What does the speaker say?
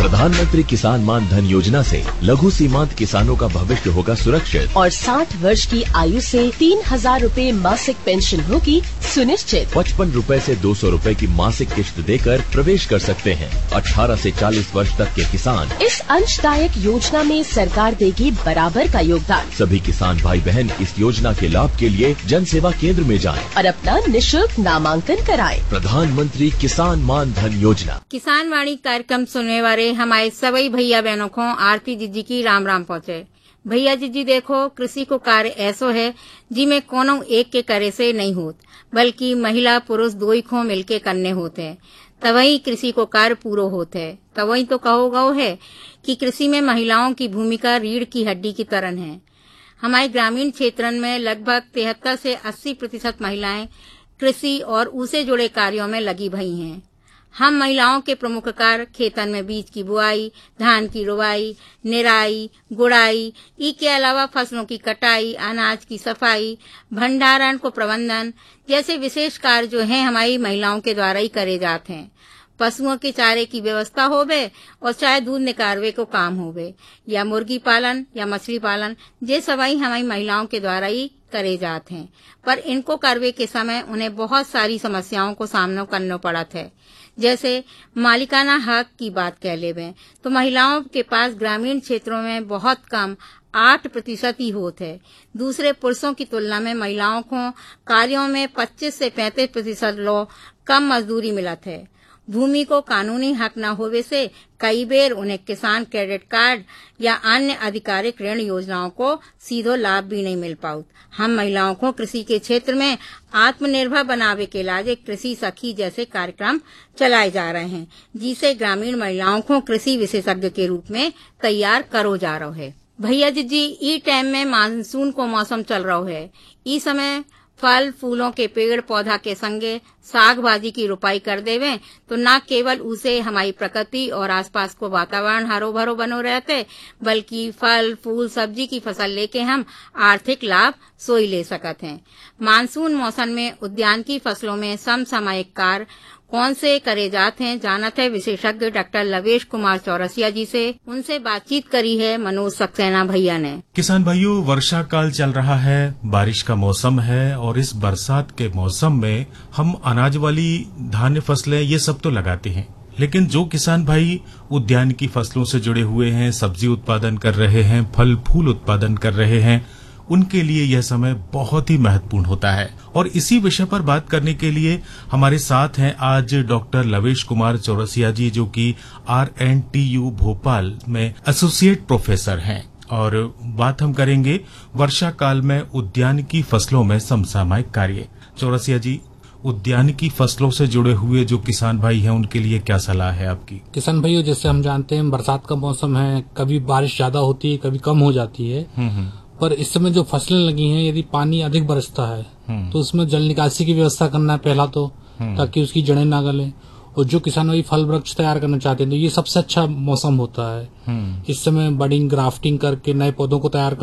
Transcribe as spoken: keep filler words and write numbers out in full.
प्रधानमंत्री किसान मान धन योजना से लघु सीमांत किसानों का भविष्य होगा सुरक्षित और साठ वर्ष की आयु से तीन हजार रूपए मासिक पेंशन होगी सुनिश्चित। पचपन रूपए से दो सौ रूपए की मासिक किश्त देकर प्रवेश कर सकते हैं। अठारह से चालीस वर्ष तक के किसान इस अंशदायक योजना में सरकार देगी बराबर का योगदान। सभी किसान भाई बहन इस योजना के लाभ के लिए जन सेवा केंद्र में जाएं और अपना निशुल्क नामांकन कराएं। प्रधानमंत्री किसान मान धन योजना। किसान वाणी कार्यक्रम सुनने वाले हमारे सभी भैया बहनों को आरती जीजी की राम राम पहुँचे। भैया जीजी देखो, कृषि को कार्य ऐसो है जिसमें कोनो एक के करे से नहीं होत, बल्कि महिला पुरुष दो ही को मिलके करने होते हैं, तभी कृषि को कार्य पूरा होते है। तभी तो कहो गो है कि कृषि में महिलाओं की भूमिका रीढ़ की हड्डी की तरह है। हमारे ग्रामीण क्षेत्र में लगभग तिहत्तर से अस्सी प्रतिशत महिलाएं कृषि और उससे जुड़े कार्यों में लगी भई हैं। हम महिलाओं के प्रमुख कार्य खेतन में बीज की बुआई, धान की रुवाई, निराई, गुड़ाई, इसके अलावा फसलों की कटाई, अनाज की सफाई, भंडारण को प्रबंधन जैसे विशेष कार्य जो हैं हमारी महिलाओं के द्वारा ही करे जाते हैं। पशुओं के चारे की व्यवस्था होवे और चाहे दूध निकारवे को काम होवे या मुर्गी पालन या मछली पालन, ये सभी हमारी महिलाओं के द्वारा ही करे जाते हैं। पर इनको करवे के समय उन्हें बहुत सारी समस्याओं को सामना करना पड़त है। जैसे मालिकाना हक की बात कह लेवे तो महिलाओं के पास ग्रामीण क्षेत्रों में बहुत कम आठ प्रतिशत ही होते है। दूसरे पुरुषों की तुलना में महिलाओं को कार्यों में पच्चीस से पैंतीस प्रतिशत लो कम मजदूरी मिलत है। भूमि को कानूनी हक न होवे से कई बेर उन्हें किसान क्रेडिट कार्ड या अन्य आधिकारिक ऋण योजनाओं को सीधो लाभ भी नहीं मिल पाउत। हम महिलाओं को कृषि के क्षेत्र में आत्मनिर्भर बनावे के लिए कृषि सखी जैसे कार्यक्रम चलाए जा रहे हैं, जिसे ग्रामीण महिलाओं को कृषि विशेषज्ञ के रूप में तैयार करो जा रहा है। भैया जी जी ई टाइम में मानसून को मौसम चल रहा है। इस समय फल फूलों के पेड़ पौधा के संगे साग भाजी की रुपाई कर देवे तो न केवल उसे हमारी प्रकृति और आसपास को वातावरण हरो भरो बनो रहते, बल्कि फल फूल सब्जी की फसल लेके हम आर्थिक लाभ सोई ले सकते हैं। मानसून मौसम में उद्यान की फसलों में समसामयिक कार्य कौन से करे जाते हैं जानत है विशेषज्ञ डॉक्टर लवेश कुमार चौरसिया जी से। उनसे बातचीत करी है मनोज सक्सेना भैया ने। किसान भाइयों, वर्षा काल चल रहा है, बारिश का मौसम है और इस बरसात के मौसम में हम अनाज वाली धान्य फसलें ये सब तो लगाते हैं, लेकिन जो किसान भाई उद्यान की फसलों से जुड़े हुए हैं, सब्जी उत्पादन कर रहे हैं, फल फूल उत्पादन कर रहे हैं, उनके लिए यह समय बहुत ही महत्वपूर्ण होता है। और इसी विषय पर बात करने के लिए हमारे साथ हैं आज डॉक्टर लवेश कुमार चौरसिया जी, जो कि are N T U Bhopal में एसोसिएट प्रोफेसर हैं। और बात हम करेंगे वर्षा काल में उद्यान की फसलों में समसामयिक कार्य। चौरसिया जी, उद्यान की फसलों से जुड़े हुए जो किसान भाई हैं उनके लिए क्या सलाह है आपकी? किसान भाइयों, जैसे हम जानते हैं बरसात का मौसम है, कभी बारिश ज्यादा होती है, कभी कम हो जाती है, पर इस समय जो फसलें लगी हैं यदि पानी अधिक बरसता है तो उसमें जल निकासी की व्यवस्था करना है पहला तो, ताकि उसकी जड़ें ना गलें। और जो किसान भाई फल वृक्ष तैयार करना चाहते हैं तो ये सबसे अच्छा मौसम होता है। इस समय बडिंग ग्राफ्टिंग करके नए पौधों को तैयार